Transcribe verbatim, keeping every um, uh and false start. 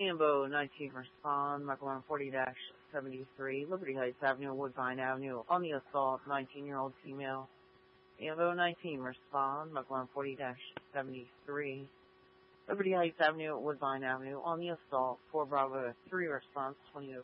Ambo nineteen respond, McLaurin forty seventy-three, Liberty Heights Avenue, Woodbine Avenue, on the assault, nineteen-year-old female. Ambo nineteen respond, McLaurin forty seventy-three, Liberty Heights Avenue, Woodbine Avenue, on the assault, four Bravo three response, twenty